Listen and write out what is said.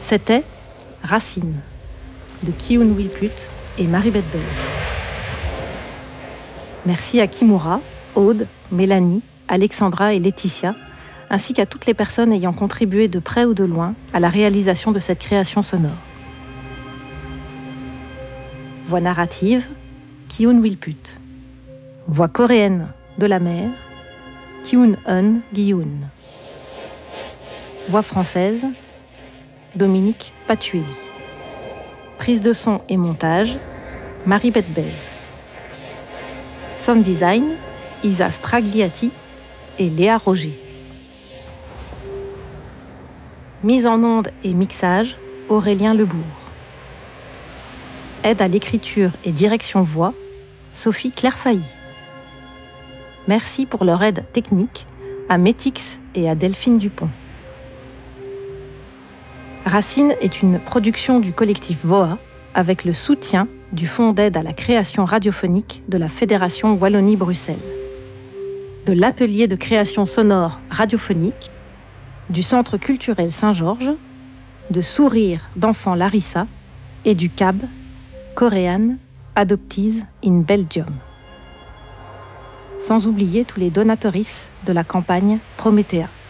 C'était Racine, de Kyun Willput et Marie-Beth Bèze. Merci à Kimura, Aude, Mélanie, Alexandra et Laetitia, ainsi qu'à toutes les personnes ayant contribué de près ou de loin à la réalisation de cette création sonore. Voix narrative, Kyun Willput. Voix coréenne de la mère, Kyun-eun Gi-yoon. Voix française, Dominique Patuelli. Prise de son et montage, Marie-Beth Bèze. Sound design, Isa Stragliati et Léa Roger. Mise en onde et mixage, Aurélien Lebourg. Aide à l'écriture et direction voix, Sophie Clairfailly. Merci pour leur aide technique à Métix et à Delphine Dupont. Racine est une production du collectif VOA avec le soutien du Fonds d'aide à la création radiophonique de la Fédération Wallonie-Bruxelles, de l'Atelier de création sonore radiophonique, du Centre culturel Saint-Georges, de Sourire d'enfant Larissa et du CAB, Korean Adoptees in Belgium. Sans oublier tous les donatorices de la campagne Prométhéa.